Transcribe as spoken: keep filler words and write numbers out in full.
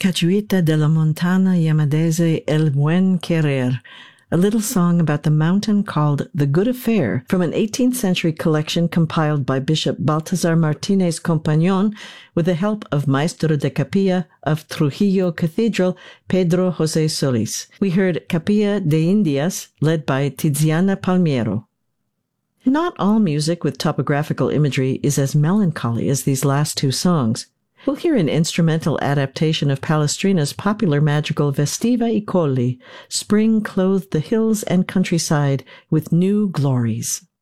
Cachuita de la Montana Yamadese El Buen Querer, a little song about the mountain called The Good Affair from an eighteenth century collection compiled by Bishop Baltasar Martinez Compagnon with the help of Maestro de Capilla of Trujillo Cathedral, Pedro José Solis. We heard Capilla de Indias, led by Tiziana Palmiero. Not all music with topographical imagery is as melancholy as these last two songs. We'll hear an instrumental adaptation of Palestrina's popular madrigal Vestiva I Colli, Spring clothed the hills and countryside with new glories.